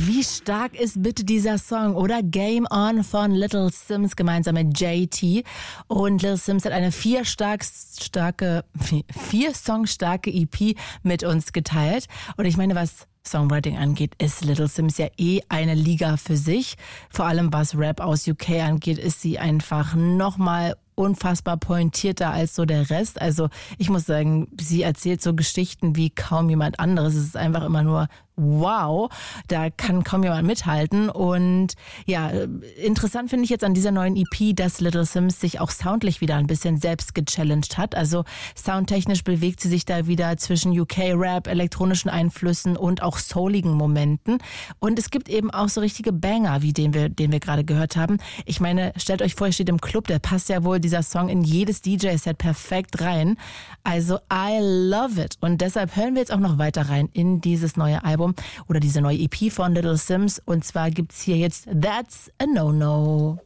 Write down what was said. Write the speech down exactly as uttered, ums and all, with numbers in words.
Wie stark ist bitte dieser Song, oder? Game On von Little Simz gemeinsam mit J T. Und Little Simz hat eine vier stark, starke, vier Song starke E P mit uns geteilt. Und ich meine, was Songwriting angeht, ist Little Simz ja eh eine Liga für sich. Vor allem was Rap aus U K angeht, ist sie einfach nochmal unfassbar pointierter als so der Rest. Also ich muss sagen, sie erzählt so Geschichten wie kaum jemand anderes. Es ist einfach immer nur wow, da kann kaum jemand mithalten. Und ja, interessant finde ich jetzt an dieser neuen E P, dass Little Simz sich auch soundlich wieder ein bisschen selbst gechallenged hat. Also soundtechnisch bewegt sie sich da wieder zwischen U K-Rap, elektronischen Einflüssen und auch souligen Momenten. Und es gibt eben auch so richtige Banger, wie den wir, den wir gerade gehört haben. Ich meine, stellt euch vor, ihr steht im Club, der passt ja wohl dieser Song in jedes D J-Set perfekt rein. Also I love it. Und deshalb hören wir jetzt auch noch weiter rein in dieses neue Album oder diese neue E P von Little Simz. Und zwar gibt's hier jetzt That's a No-No.